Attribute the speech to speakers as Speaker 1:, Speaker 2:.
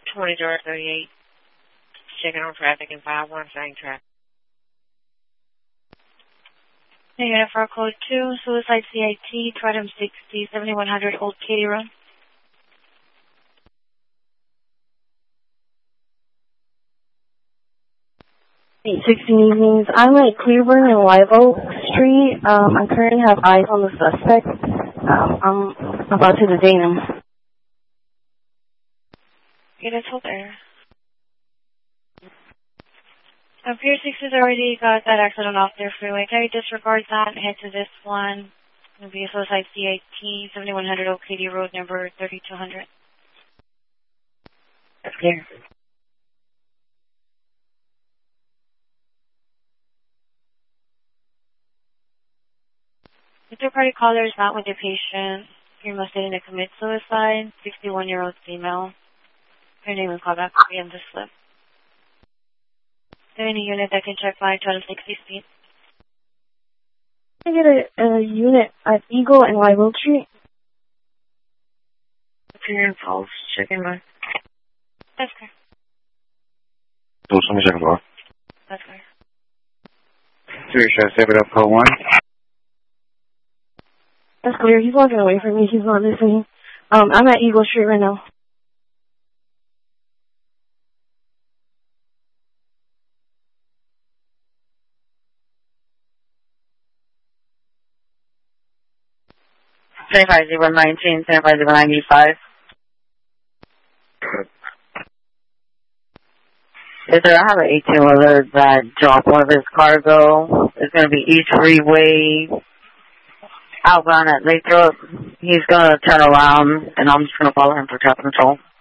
Speaker 1: 20-38. Checking on traffic and 5-1 saying traffic.
Speaker 2: Unit for code 2, Suicide CIT, Tridem 60, 7100 Old Katy Road.
Speaker 3: I'm at Cleburne and Live Oak Street. I currently have eyes on the suspect. I'm about to detain him.
Speaker 2: Unit hold there. Pier 6 has already got that accident off their freeway. Can you disregard that and head to this one? It'll be a Suicide CIT, 7100 Oak Katy Road, number 3200.
Speaker 1: That's clear.
Speaker 2: The third-party caller is not with the patient. You're most needing to commit suicide. 61-year-old female. Her name and callback will be on the slip. Is there any unit that can check by 1260 speed?
Speaker 3: Can I get a unit at Eagle and Live Oak Street?
Speaker 1: Superior Pulse, checking by.
Speaker 2: That's clear.
Speaker 4: Somebody checking bar.
Speaker 2: That's clear.
Speaker 4: Should I step it up, code 1?
Speaker 3: That's clear. He's walking away from me. He's not listening. I'm at Eagle Street right now.
Speaker 1: Twenty-five 019, 25 Yes, sir, I have an 18-wheeler that dropped one of his cargo. It's going to be East Freeway, outbound at Lathrop. He's going to turn around, and I'm just going to follow him for traffic control.